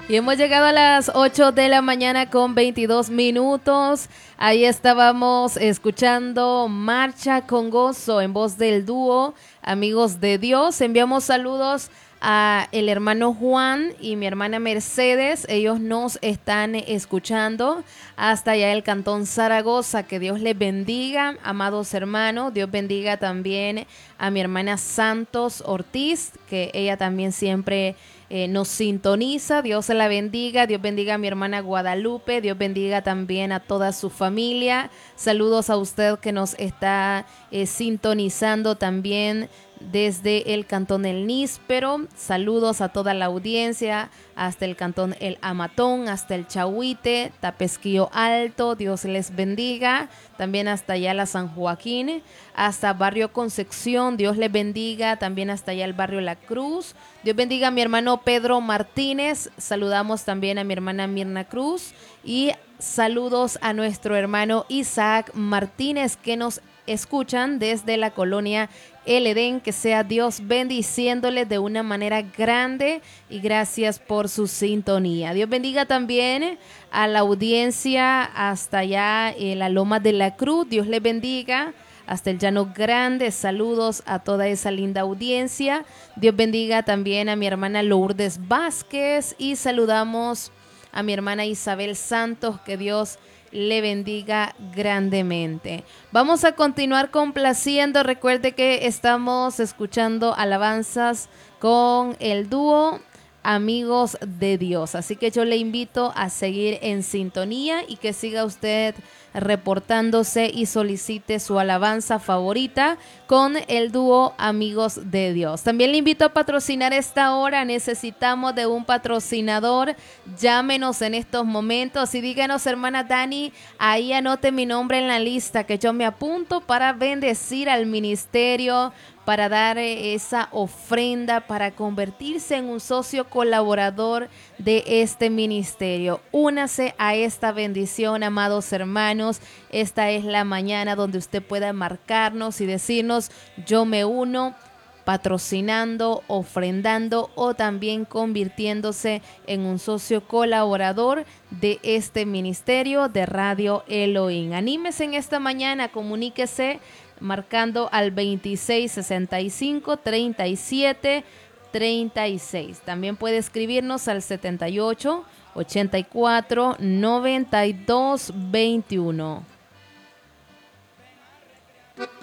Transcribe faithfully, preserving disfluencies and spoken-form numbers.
Y hemos llegado a las ocho de la mañana con veintidós minutos. Ahí estábamos escuchando Marcha con Gozo en voz del dúo Amigos de Dios. Enviamos saludos a el hermano Juan y mi hermana Mercedes. Ellos nos están escuchando hasta allá el cantón Zaragoza. Que Dios les bendiga, amados hermanos. Dios bendiga también a mi hermana Santos Ortiz, que ella también siempre Eh, nos sintoniza. Dios se la bendiga. Dios bendiga a mi hermana Guadalupe. Dios bendiga también a toda su familia. Saludos a usted que nos está eh, sintonizando también desde el cantón El Níspero. Saludos a toda la audiencia, hasta el cantón El Amatón, hasta el Chahuite, Tapesquillo Alto. Dios les bendiga. También hasta allá la San Joaquín, hasta Barrio Concepción. Dios les bendiga. También hasta allá el Barrio La Cruz. Dios bendiga a mi hermano Pedro Martínez. Saludamos también a mi hermana Mirna Cruz. Y saludos a nuestro hermano Isaac Martínez, que nos escuchan desde la colonia El Edén. Que sea Dios bendiciéndoles de una manera grande y gracias por su sintonía. Dios bendiga también a la audiencia hasta allá en la Loma de la Cruz. Dios les bendiga. Hasta el Llano Grande, saludos a toda esa linda audiencia. Dios bendiga también a mi hermana Lourdes Vázquez y saludamos a mi hermana Isabel Santos. Que Dios le bendiga grandemente. Vamos a continuar complaciendo. Recuerde que estamos escuchando alabanzas con el dúo Amigos de Dios. Así que yo le invito a seguir en sintonía y que siga usted reportándose y solicite su alabanza favorita con el dúo Amigos de Dios. También le invito a patrocinar esta hora. Necesitamos de un patrocinador. Llámenos en estos momentos y díganos, hermana Dani, ahí anote mi nombre en la lista, que yo me apunto para bendecir al ministerio, para dar esa ofrenda, para convertirse en un socio colaborador de este ministerio. Únase a esta bendición, amados hermanos. Esta es la mañana donde usted pueda marcarnos y decirnos: yo me uno, patrocinando, ofrendando o también convirtiéndose en un socio colaborador de este ministerio de Radio Elohim. Anímese en esta mañana, comuníquese marcando al veintiséis sesenta y cinco treinta y siete treinta y seis. También puede escribirnos al setenta y ocho ochenta y cuatro noventa y dos veintiuno.